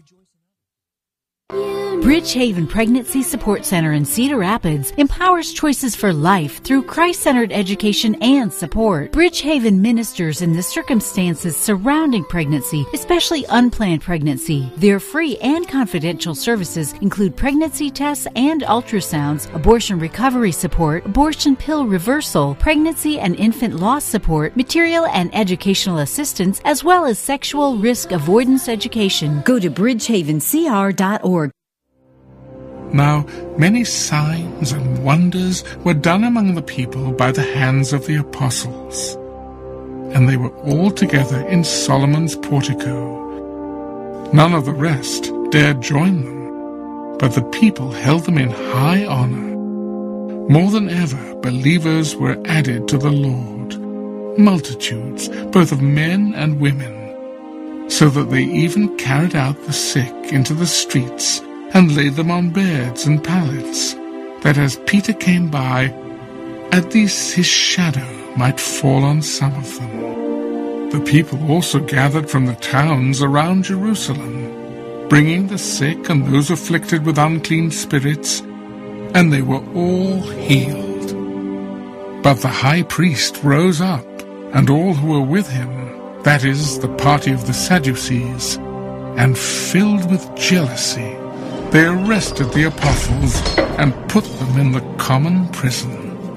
Bridgehaven Pregnancy Support Center in Cedar Rapids empowers choices for life through Christ-centered education and support. Bridgehaven ministers in the circumstances surrounding pregnancy, especially unplanned pregnancy. Their free and confidential services include pregnancy tests and ultrasounds, abortion recovery support, abortion pill reversal, pregnancy and infant loss support, material and educational assistance, as well as sexual risk avoidance education. Go to bridgehavencr.org. Now many signs and wonders were done among the people by the hands of the apostles, and they were all together in Solomon's portico. None of the rest dared join them, but the people held them in high honor. More than ever, believers were added to the Lord, multitudes, both of men and women, so that they even carried out the sick into the streets and laid them on beds and pallets, that as Peter came by, at least his shadow might fall on some of them. The people also gathered from the towns around Jerusalem, bringing the sick and those afflicted with unclean spirits, and they were all healed. But the high priest rose up, and all who were with him, that is, the party of the Sadducees, and filled with jealousy, they arrested the apostles and put them in the common prison.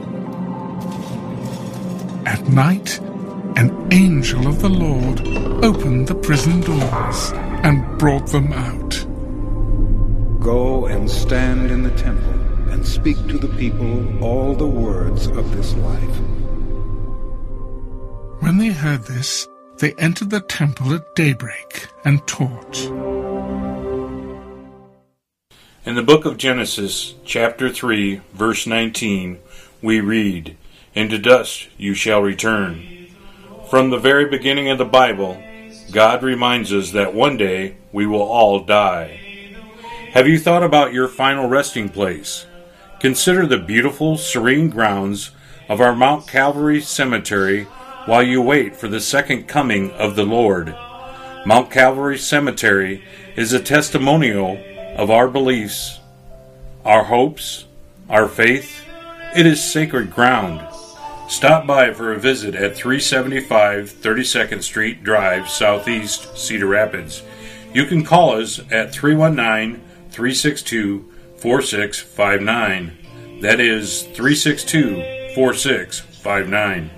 At night, an angel of the Lord opened the prison doors and brought them out. Go and stand in the temple and speak to the people all the words of this life. When they heard this, they entered the temple at daybreak and taught. In the book of Genesis, chapter 3, verse 19, we read, "And to dust you shall return." From the very beginning of the Bible, God reminds us that one day we will all die. Have you thought about your final resting place? Consider the beautiful, serene grounds of our Mount Calvary Cemetery while you wait for the second coming of the Lord. Mount Calvary Cemetery is a testimonial of our beliefs, our hopes, our faith. It is sacred ground. Stop by for a visit at 375 32nd Street Drive, Southeast, Cedar Rapids. You can call us at 319-362-4659. That is 362-4659.